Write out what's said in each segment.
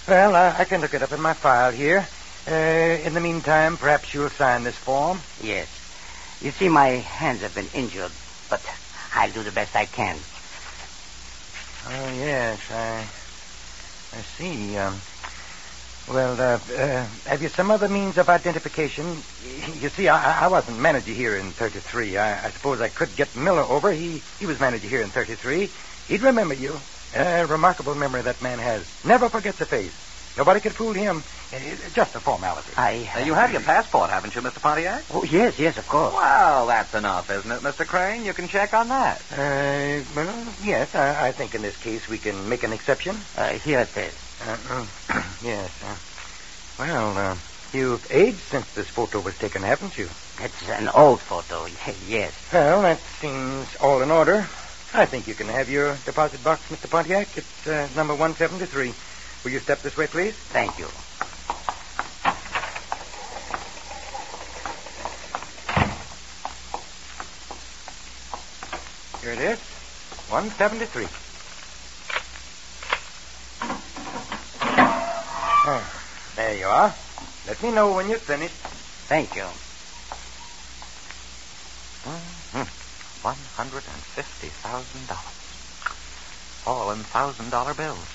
Well, I can look it up in my file here. In the meantime, perhaps you'll sign this form. Yes. You see, my hands have been injured, but I'll do the best I can. Oh, yes, I see. Have you some other means of identification? You see, I wasn't manager here in 33. I suppose I could get Miller over. He was manager here in 33. He'd remember you. Remarkable memory that man has. Never forgets a face. Nobody could fool him. Just a formality. You have your passport, haven't you, Mr. Pontiac? Oh, yes, of course. Well, that's enough, isn't it, Mr. Crane? You can check on that. Yes, I think in this case we can make an exception. Here it is. Yes. You've aged since this photo was taken, haven't you? It's an old photo, yes. Well, that seems all in order. I think you can have your deposit box, Mr. Pontiac. It's number 173. Will you step this way, please? Thank you. Here it is. 173. There you are. Let me know when you're finished. Thank you. $150,000. All in $1,000 bills.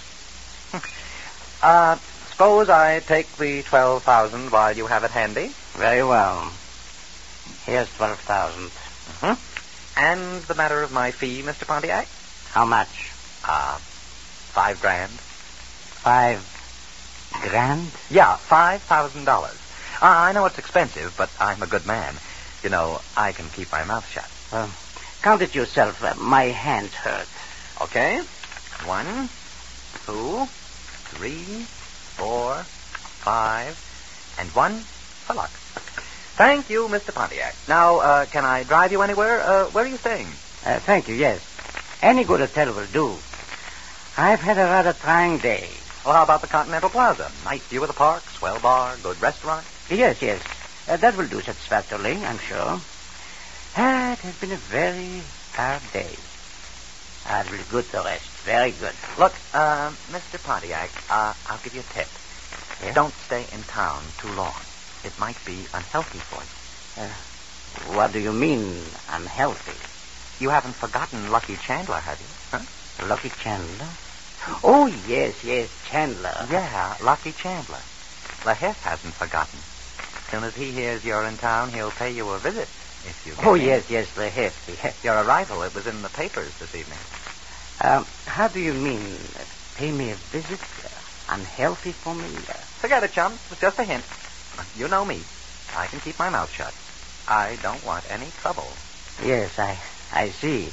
Suppose I take the $12,000 while you have it handy? Very well. Here's $12,000. Mm-hmm. And the matter of my fee, Mr. Pontiac? How much? $5,000. $5,000? Yeah, $5,000. I know it's expensive, but I'm a good man. You know, I can keep my mouth shut. Count it yourself. My hands hurt. Okay. 1, 2, 3, 4, 5, and 1 for luck. Thank you, Mr. Pontiac. Now, can I drive you anywhere? Where are you staying? Thank you, yes. Any good hotel will do. I've had a rather trying day. Well, how about the Continental Plaza? Nice view of the park, swell bar, good restaurant? Yes. That will do satisfactorily, I'm sure. It has been a very hard day. It will be good to rest. Very good. Look, Mr. Pontiac, I'll give you a tip. Yeah? Don't stay in town too long. It might be unhealthy for you. What do you mean, unhealthy? You haven't forgotten Lucky Chandler, have you? Huh? Lucky Chandler? Oh, yes, Chandler. Yeah, Lucky Chandler. LaHiff hasn't forgotten. As soon as he hears you're in town, he'll pay you a visit. If you get in. Yes, LaHiff. Your arrival, it was in the papers this evening. How do you mean, pay me a visit? Unhealthy for me? Forget it, chum. It's just a hint. You know me. I can keep my mouth shut. I don't want any trouble. Yes, I see.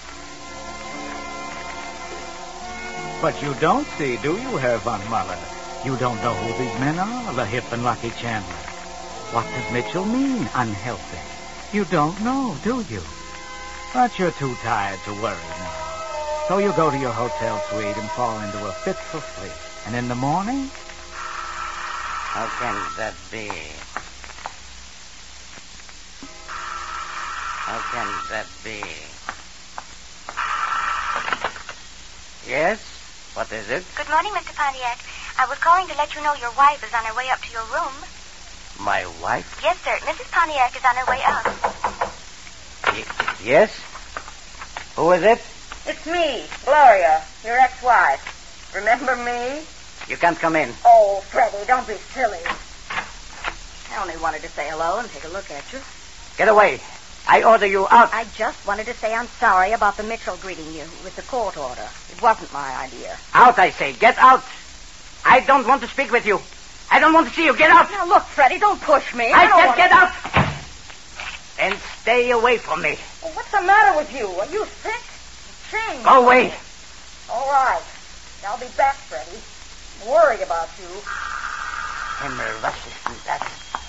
But you don't see, do you, Herr von Muller? You don't know who these men are, LaHiff and Lucky Chandler. What does Mitchell mean, unhealthy? You don't know, do you? But you're too tired to worry now. So you go to your hotel suite and fall into a fitful sleep. And in the morning? How can that be? How can that be? Yes? What is it? Good morning, Mr. Pontiac. I was calling to let you know your wife is on her way up to your room. My wife? Yes, sir. Mrs. Pontiac is on her way up. Yes? Who is it? It's me, Gloria, your ex-wife. Remember me? You can't come in. Oh, Freddie, don't be silly. I only wanted to say hello and take a look at you. Get away. I order you out. I just wanted to say I'm sorry about the Mitchell greeting you with the court order. It wasn't my idea. Out, I say. Get out. I don't want to speak with you. I don't want to see you. Get out. Now, look, Freddie, don't push me. I said get out. And stay away from me. Well, what's the matter with you? Are you sick? Changed. Go away. All right. I'll be back, Freddie. I'm worried about you. Himmel, was ist denn das?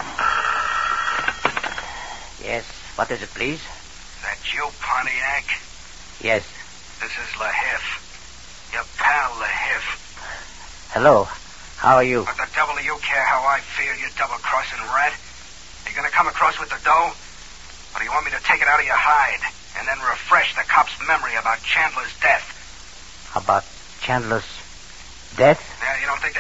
Yes, what is it, please? That you, Pontiac? Yes. This is LaHiff. Your pal, LaHiff. Hello. How are you? What the devil do you care how I feel, you double-crossing rat? You gonna come across with the dough? Or do you want me to take it out of your hide and then refresh the cop's memory about Chandler's death? About Chandler's death? Yeah, you don't think